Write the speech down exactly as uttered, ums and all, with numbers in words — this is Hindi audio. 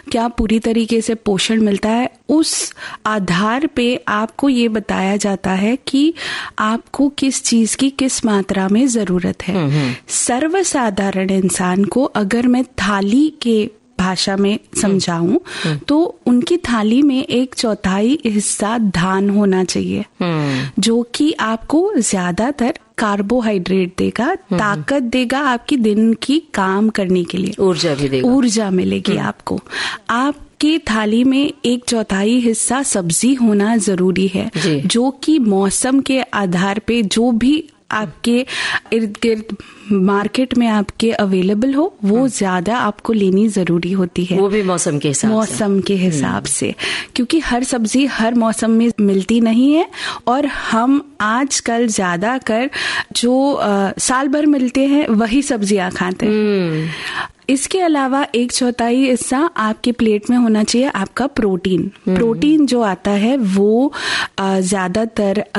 क्या पूरी तरीके से पोषण मिलता है, उस आधार पे आपको ये बताया जाता है कि आपको किस चीज की किस मात्रा में जरूरत है। सर्वसाधारण इंसान को अगर मैं थाली के भाषा में समझाऊं तो उनकी थाली में एक चौथाई हिस्सा धान होना चाहिए, जो कि आपको ज्यादातर कार्बोहाइड्रेट देगा, ताकत देगा, आपकी दिन की काम करने के लिए ऊर्जा भी देगा, ऊर्जा मिलेगी आपको। आप की थाली में एक चौथाई हिस्सा सब्जी होना जरूरी है, जो कि मौसम के आधार पे जो भी आपके इर्द गिर्द मार्केट में आपके अवेलेबल हो वो ज्यादा आपको लेनी जरूरी होती है, वो भी मौसम के हिसाब मौसम के हिसाब से, क्योंकि हर सब्जी हर मौसम में मिलती नहीं है। और हम आजकल ज्यादा कर जो आ, साल भर मिलते हैं वही सब्जियां खाते हैं। इसके अलावा एक चौथाई हिस्सा आपके प्लेट में होना चाहिए आपका प्रोटीन। प्रोटीन जो आता है वो ज्यादातर